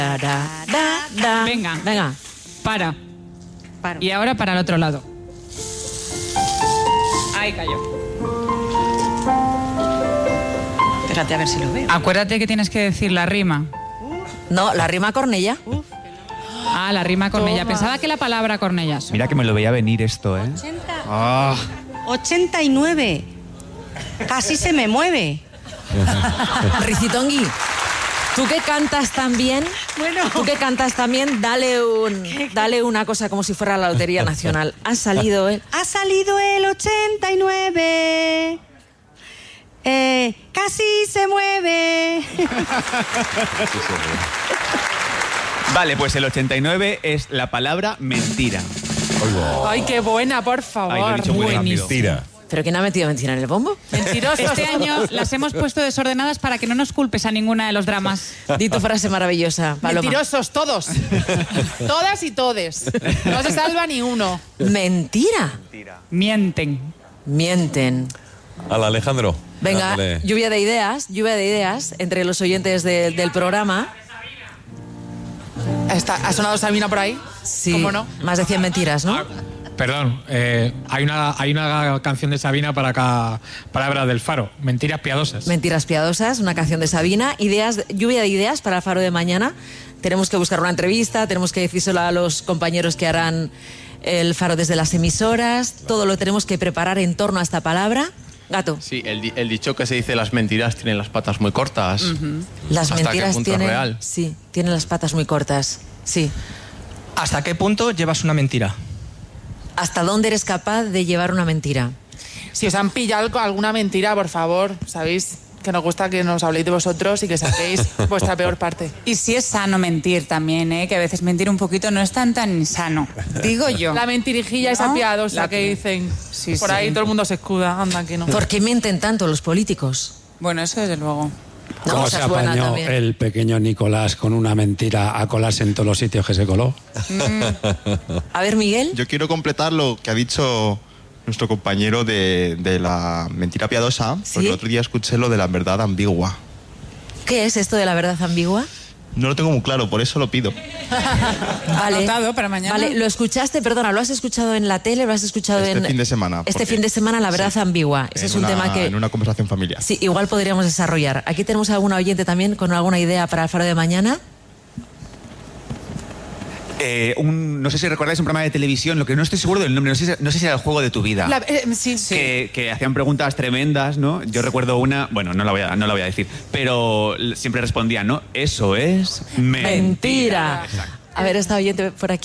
Venga. Para. Paro. Y ahora para el otro lado. Ahí cayó. Fíjate a ver si lo veo. Acuérdate que tienes que decir la rima. No, la rima Cornellá. Ah, la rima Cornellá. Pensaba que la palabra Cornellazo. Mira que me lo veía venir esto, ¿eh? 89. Casi se me mueve. Ricitongui, tú que cantas tan bien, dale una cosa como si fuera la Lotería Nacional. Ha salido el 89. Casi se mueve. Vale, pues el 89 es la palabra mentira. Ay, qué buena, por favor. Ahí lo he dicho muy rápido. Mentira. ¿Pero quién ha metido mentira en el bombo? Mentirosos. Este año las hemos puesto desordenadas para que no nos culpes a ninguna de los dramas. Di tu frase maravillosa, Paloma. Mentirosos todos. Todas y todes. No se salva ni uno. Mentira. Mienten. Mienten. Al Alejandro. Venga, Dándole. lluvia de ideas entre los oyentes del programa. ¿Ha sonado Sabina por ahí? Sí, ¿Cómo no? más de 100 mentiras, ¿no? Perdón, hay una canción de Sabina para cada palabra del Faro. Mentiras piadosas. Mentiras piadosas, una canción de Sabina. Lluvia de ideas para el Faro de mañana. Tenemos que buscar una entrevista, tenemos que decírselo a los compañeros que harán el Faro desde las emisoras. Todo lo tenemos que preparar en torno a esta palabra. Gato. Sí, el dicho que se dice las mentiras tienen las patas muy cortas. Las ¿Hasta mentiras qué punto es real? Sí, tienen las patas muy cortas. Sí. ¿Hasta qué punto llevas una mentira? ¿Hasta dónde eres capaz de llevar una mentira? Si os han pillado alguna mentira, por favor, sabéis que nos gusta que nos habléis de vosotros y que saquéis vuestra peor parte. Y si es sano mentir también, ¿eh? Que a veces mentir un poquito no es tan sano. Digo yo. La mentirijilla esa ¿No? piadosa que dicen. Sí, por sí. ahí todo el mundo se escuda. Anda, que no. ¿Por qué mienten tanto los políticos? Bueno, eso desde luego. No, ¿Cómo esa se es buena apañó también. el pequeño Nicolás con una mentira a colarse en todos los sitios que se coló? A ver, Miguel. Yo quiero completar lo que ha dicho nuestro compañero de la mentira piadosa, ¿Sí? porque el otro día escuché lo de la verdad ambigua. ¿Qué es esto de la verdad ambigua? No lo tengo muy claro, por eso lo pido. Vale. Anotado para mañana. Vale, lo escuchaste, perdona, ¿lo has escuchado en la tele? ¿Lo has escuchado Este fin de semana, Este porque- fin de semana, la verdad ambigua. Ese es un tema que... En una conversación familiar. Sí, igual podríamos desarrollar. Aquí tenemos alguna oyente también con alguna idea para el Faro de mañana. No sé si recordáis un programa de televisión, lo que no estoy seguro del nombre, no sé si era El Juego de tu Vida. Sí. Que hacían preguntas tremendas, ¿no? Yo recuerdo una, bueno, no la voy a decir, pero siempre respondían, ¿no? Eso es mentira. A ver, esta oyente por aquí.